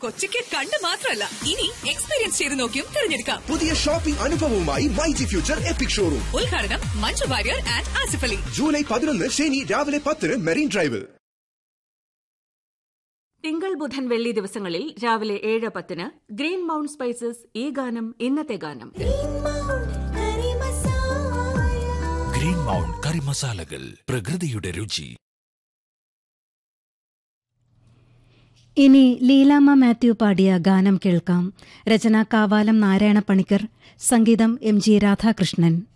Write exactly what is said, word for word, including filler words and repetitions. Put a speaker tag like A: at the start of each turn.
A: കൊച്ചിക്ക് കണ്ട് മാത്രമല്ല, ഇനി എക്സ്പീരിയൻസ് ചെയ്ത് നോക്കിയും തിരഞ്ഞെടുക്കാം.
B: പുതിയ shopping അനുഭവവുമായി myG future EPIC showroom.
A: ഉദ്ഘാടനം മഞ്ജു വാര്യർ ആൻഡ് ആസിഫ് അലി.
B: ജൂലൈ പതിനൊന്ന് ശനി രാവിലെ പത്തിന് മെറീൻ ഡ്രൈവിൽ.
C: തിങ്കൾ ബുധൻ വെള്ളി ദിവസങ്ങളിൽ രാവിലെ ഏഴ് പത്തിന് ഗ്രീൻ മൗണ്ട് സ്പൈസസ് ഈ ഗാനം ഇന്നത്തെ ഗാനം.
D: ഗ്രീൻ മൗണ്ട് കറി മസാലകൾ, പ്രകൃതിയുടെ രുചി.
E: ഇനി ലീലാമ്മ മാത്യു പാടിയ ഗാനം കേൾക്കാം. രചന കാവാലം നാരായണ പണിക്കർ, സംഗീതം എം ജി രാധാകൃഷ്ണൻ.